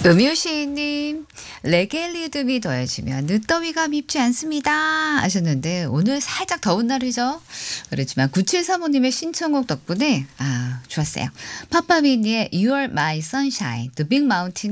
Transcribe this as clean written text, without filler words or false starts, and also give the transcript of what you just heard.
음유시인님, 레게 리듬이 더해지면 늦더위가 밉지 않습니다 하셨는데 오늘 살짝 더운 날이죠. 그렇지만 9735님의 신청곡 덕분에 좋았어요. 파파미니의 You Are My Sunshine, The Big Mountain